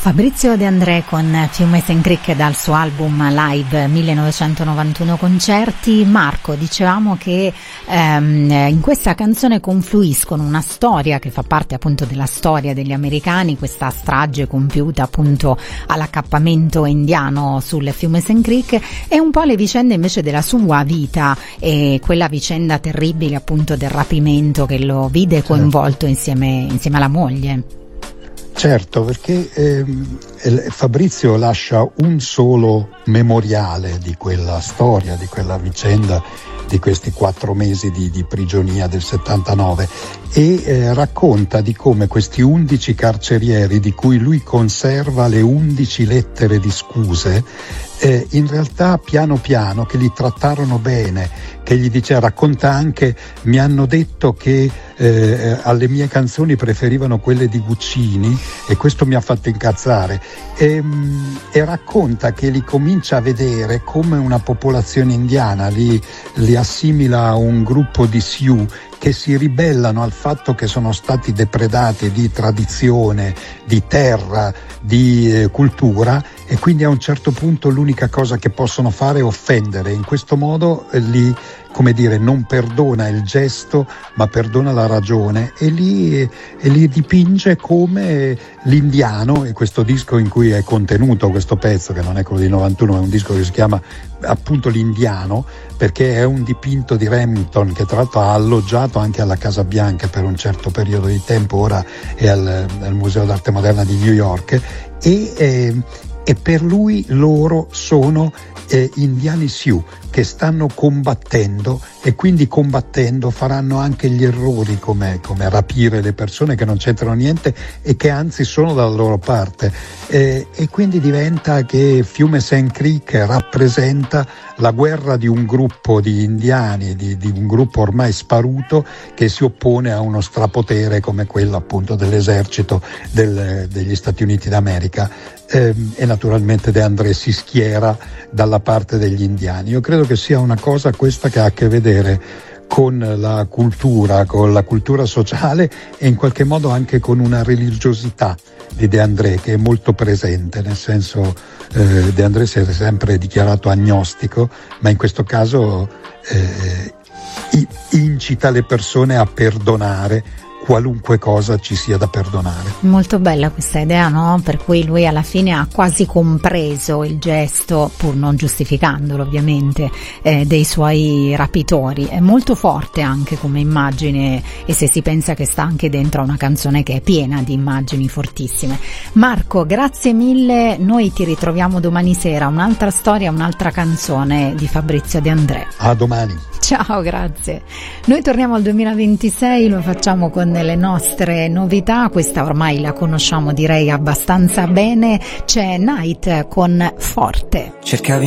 Fabrizio De André con Fiume St. Creek dal suo album Live 1991 Concerti. Marco, dicevamo che in questa canzone confluiscono una storia che fa parte appunto della storia degli americani, questa strage compiuta appunto all'accappamento indiano sul fiume St. Creek, e un po' le vicende invece della sua vita e quella vicenda terribile appunto del rapimento che lo vide coinvolto insieme alla moglie. Certo, perché Fabrizio lascia un solo memoriale di quella storia, di quella vicenda, di questi 4 mesi di prigionia del 79 e racconta di come questi 11 carcerieri, di cui lui conserva le 11 lettere di scuse, in realtà piano piano che li trattarono bene, che gli dice, racconta anche, mi hanno detto che alle mie canzoni preferivano quelle di Guccini e questo mi ha fatto incazzare, e racconta che li comincia a vedere come una popolazione indiana, li assimila a un gruppo di Sioux che si ribellano al fatto che sono stati depredati di tradizione, di terra, di cultura, e quindi a un certo punto l'unica cosa che possono fare è offendere. In questo modo li, come dire, non perdona il gesto ma perdona la ragione e li dipinge come l'indiano. E questo disco in cui è contenuto questo pezzo, che non è quello di 91, è un disco che si chiama appunto L'Indiano, perché è un dipinto di Remington che tra l'altro ha alloggiato anche alla Casa Bianca per un certo periodo di tempo, ora è al Museo d'Arte Moderna di New York, e per lui loro sono indiani Sioux che stanno combattendo, e quindi combattendo faranno anche gli errori come rapire le persone che non c'entrano niente e che anzi sono dalla loro parte, e quindi diventa che Fiume St. Creek rappresenta la guerra di un gruppo di indiani, di un gruppo ormai sparuto che si oppone a uno strapotere come quello appunto dell'esercito degli Stati Uniti d'America, e naturalmente De André si schiera dalla parte degli indiani. Io credo che sia una cosa questa che ha a che vedere con la cultura sociale e in qualche modo anche con una religiosità di De André che è molto presente, nel senso De André si è sempre dichiarato agnostico, ma in questo caso incita le persone a perdonare qualunque cosa ci sia da perdonare. Molto bella questa idea, no? Per cui lui alla fine ha quasi compreso il gesto, pur non giustificandolo ovviamente, dei suoi rapitori. È molto forte anche come immagine, e se si pensa che sta anche dentro una canzone che è piena di immagini fortissime. Marco, grazie mille, noi ti ritroviamo domani sera, un'altra storia, un'altra canzone di Fabrizio De André. A domani. Ciao, grazie. Noi torniamo al 2026, lo facciamo con le nostre novità, questa ormai la conosciamo direi abbastanza bene, c'è Night con Forte. Cercavi